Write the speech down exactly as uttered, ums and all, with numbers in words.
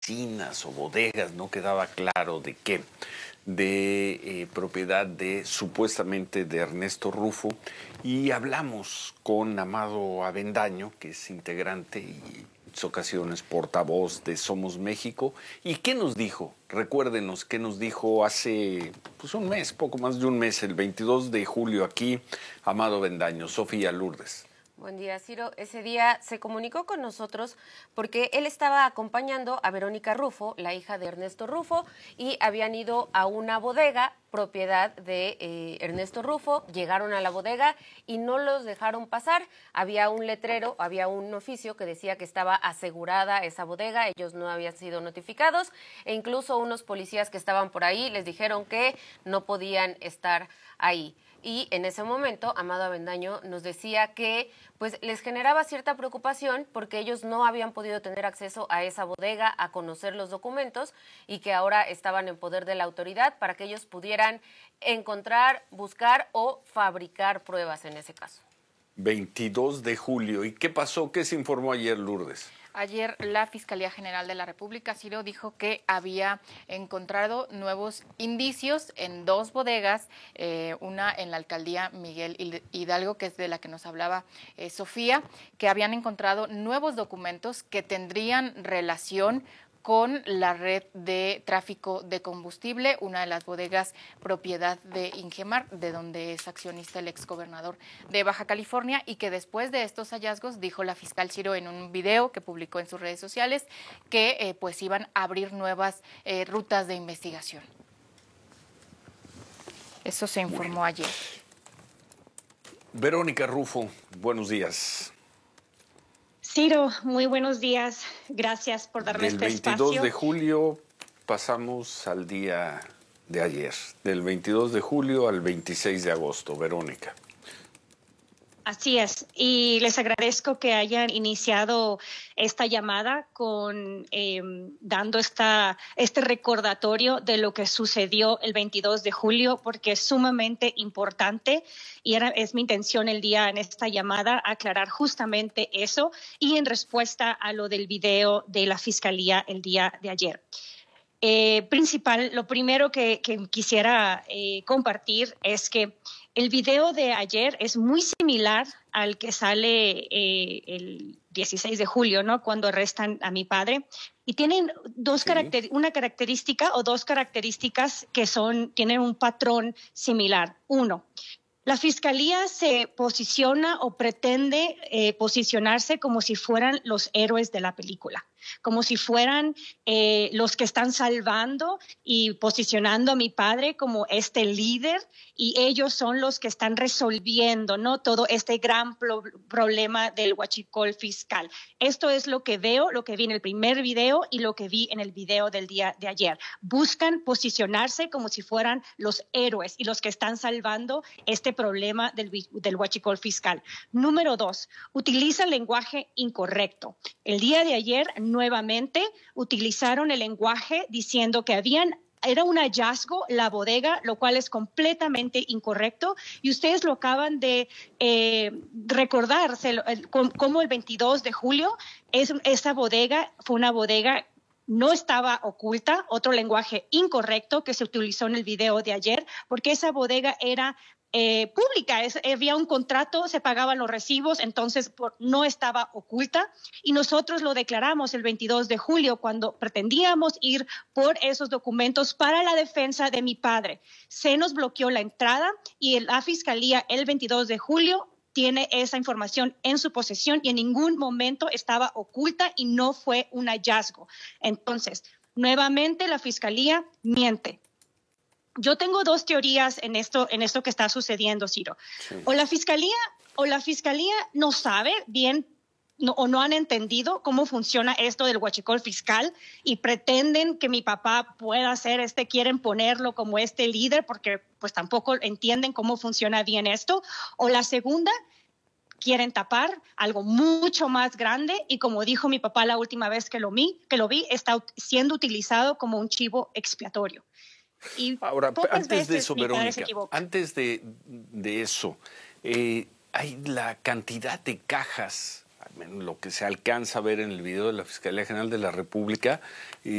oficinas o bodegas, no quedaba claro de qué, de eh, propiedad de supuestamente de Ernesto Rufo, y hablamos con Amado Avendaño, que es integrante y en ocasiones portavoz de Somos México. ¿Y qué nos dijo? Recuérdenos qué nos dijo hace pues un mes, poco más de un mes, el veintidós de julio aquí, Amado Avendaño. Sofía Lourdes. Buen día, Ciro. Ese día se comunicó con nosotros porque él estaba acompañando a Verónica Rufo, la hija de Ernesto Rufo, y habían ido a una bodega propiedad de eh, Ernesto Rufo. Llegaron a la bodega y no los dejaron pasar. Había un letrero, había un oficio que decía que estaba asegurada esa bodega. Ellos no habían sido notificados e incluso unos policías que estaban por ahí les dijeron que no podían estar ahí. Y en ese momento, Amado Avendaño nos decía que pues les generaba cierta preocupación porque ellos no habían podido tener acceso a esa bodega, a conocer los documentos, y que ahora estaban en poder de la autoridad para que ellos pudieran encontrar, buscar o fabricar pruebas en ese caso. veintidós de julio. ¿Y qué pasó? ¿Qué se informó ayer, Lourdes? Ayer la Fiscalía General de la República, Ciro, dijo que había encontrado nuevos indicios en dos bodegas, eh, una en la alcaldía Miguel Hidalgo, que es de la que nos hablaba eh, Sofía, que habían encontrado nuevos documentos que tendrían relación con la red de tráfico de combustible, una de las bodegas propiedad de Ingemar, de donde es accionista el exgobernador de Baja California, y que después de estos hallazgos, dijo la fiscal Ciro en un video que publicó en sus redes sociales, que eh, pues iban a abrir nuevas eh, rutas de investigación. Eso se informó ayer. Verónica Rufo, buenos días. Ciro, muy buenos días. Gracias por darme Del este espacio. Del veintidós de julio pasamos al día de ayer. Del veintidós de julio al veintiséis de agosto, Verónica. Así es, y les agradezco que hayan iniciado esta llamada con eh, dando esta, este recordatorio de lo que sucedió el veintidós de julio, porque es sumamente importante y era, es mi intención el día en esta llamada aclarar justamente eso y en respuesta a lo del video de la Fiscalía el día de ayer. Eh, principal, lo primero que, que quisiera eh, compartir es que el video de ayer es muy similar al que sale eh, el dieciséis de julio, ¿no? Cuando arrestan a mi padre. Y tienen dos sí. caracter una característica o dos características que son, tienen un patrón similar. Uno, la Fiscalía se posiciona o pretende eh, posicionarse como si fueran los héroes de la película, como si fueran eh, los que están salvando y posicionando a mi padre como este líder, y ellos son los que están resolviendo, ¿no?, todo este gran pro problema del huachicol fiscal. Esto es lo que veo, lo que vi en el primer video y lo que vi en el video del día de ayer. Buscan posicionarse como si fueran los héroes y los que están salvando este problema del, del huachicol fiscal. Número dos, utiliza lenguaje incorrecto. El día de ayer nuevamente utilizaron el lenguaje diciendo que habían era un hallazgo la bodega, lo cual es completamente incorrecto, y ustedes lo acaban de eh, recordar, como el veintidós de julio, es, esa bodega fue una bodega, no estaba oculta, otro lenguaje incorrecto que se utilizó en el video de ayer, porque esa bodega era Eh, pública, es, había un contrato, se pagaban los recibos, entonces por, no estaba oculta, y nosotros lo declaramos el veintidós de julio cuando pretendíamos ir por esos documentos para la defensa de mi padre. Se nos bloqueó la entrada y la Fiscalía el veintidós de julio tiene esa información en su posesión y en ningún momento estaba oculta y no fue un hallazgo. Entonces, nuevamente la Fiscalía miente. Yo tengo dos teorías en esto, en esto que está sucediendo, Ciro. Sí. O la fiscalía, o la fiscalía no sabe bien no, o no han entendido cómo funciona esto del huachicol fiscal y pretenden que mi papá pueda ser este, quieren ponerlo como este líder porque pues tampoco entienden cómo funciona bien esto. O la segunda, quieren tapar algo mucho más grande y, como dijo mi papá la última vez que lo vi, que lo vi, está siendo utilizado como un chivo expiatorio. Y ahora, antes de eso, Verónica, antes de, de eso, eh, hay la cantidad de cajas al menos lo que se alcanza a ver en el video de la Fiscalía General de la República,